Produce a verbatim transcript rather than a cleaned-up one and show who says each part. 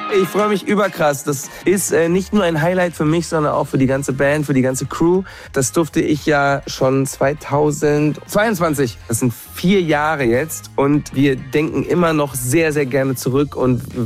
Speaker 1: Ich freue mich überkrass. Das ist äh, nicht nur ein Highlight für mich, sondern auch für die ganze Band, für die ganze Crew. Das durfte ich ja schon zweitausendzweiundzwanzig. Das sind vier Jahre jetzt und wir denken immer noch sehr, sehr gerne zurück und